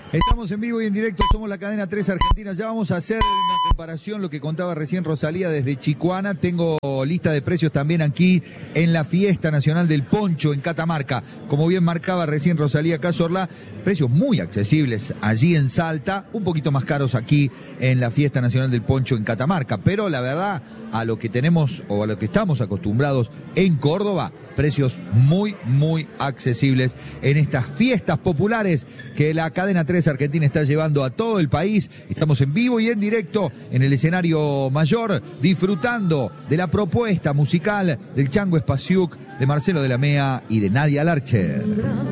Estamos en vivo y en directo, somos la cadena 3 Argentina. Ya vamos a hacer una comparación, lo que contaba recién Rosalía desde Chicoana. Tengo lista de precios también aquí en la Fiesta Nacional del Poncho en Catamarca. Como bien marcaba recién Rosalía Cazorla, precios muy accesibles allí en Salta, un poquito más caros aquí en la Fiesta Nacional del Poncho en Catamarca. Pero la verdad, a lo que tenemos o a lo que estamos acostumbrados en Córdoba, precios muy, muy accesibles en estas fiestas populares que la cadena 3 Argentina está llevando a todo el país. Estamos en vivo y en directo en el escenario mayor, disfrutando de la propuesta musical del Chango Espasiuk, de Marcelo de la Mea y de Nadia Larcher.